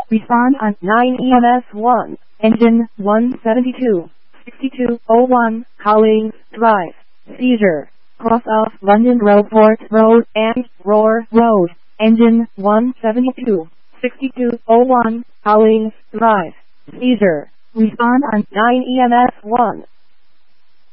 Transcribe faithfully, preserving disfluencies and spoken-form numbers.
Respond on nine E M S one. Engine one seventy-two, sixty-two oh one, Collins Drive. Seizure. Cross off London Roadport Road and Roar Road. Engine one seventy-two, sixty-two oh one, Collins Drive. Seizure. Respond on nine E M S one.